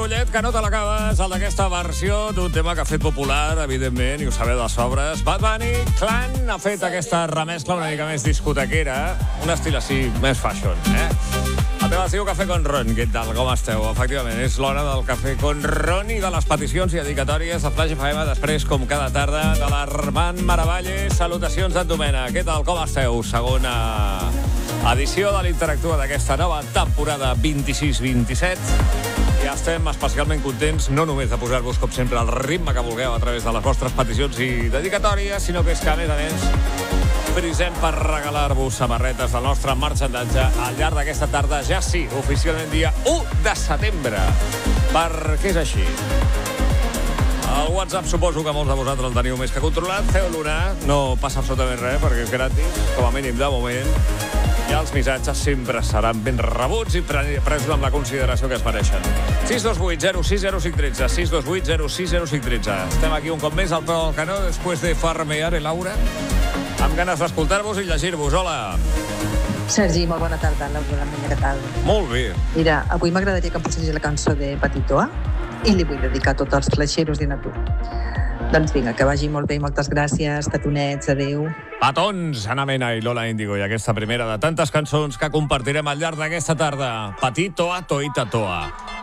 Ullet, que no te l'acabes, el d'aquesta versió d'un tema que ha fet popular, evidentment, i ho sabeu de sobres. Bad Bunny, Clan, ha fet aquesta remescla una mica més discotequera, un estil així, més fashion, El tema es diu Cafè con Ron. Què tal, com esteu? Efectivament, és l'hora del Cafè con Ron i de les peticions i dedicatòries a Flash FM, després, com cada tarda, de l'Armand Maravalles. Salutacions d'en Domènech. Què tal, com esteu? Segona edició de l'Interactua d'aquesta nova temporada 26-27. I estem especialment contents, no només de posar-vos, com sempre, el ritme que vulgueu a través de les vostres peticions i dedicatòries, sinó que és que, a més, frisem per regalar-vos samarretes del nostre marxandatge al llarg d'aquesta tarda, ja sí, oficialment dia 1 de setembre. Per què és així? El WhatsApp suposo que molts de vosaltres el teniu més que controlat. Feu-lo anar, no passa absolutament res, perquè és gratis, com a mínim de moment. I els missatges sempre seran ben rebuts i presos amb la consideració que es mereixen. 628 060513, 628 060513. Estem aquí un cop més al peu del canó, després de farmear el aura, amb ganes d'escoltar-vos i llegir-vos. Hola. Sergi, molt bona tarda. Laura, què tal? Molt bé. Mira, avui m'agradaria que em posessis la cançó de Patitoa i li vull dedicar a tots els flaixeros de Natur. Doncs vinga, que vagi molt bé i moltes gràcies. Tatonets, adéu. Petons, Ana Mena i Lola Índigo, i aquesta primera de tantes cançons que compartirem al llarg d'aquesta tarda. Patitoa, Toita Toa.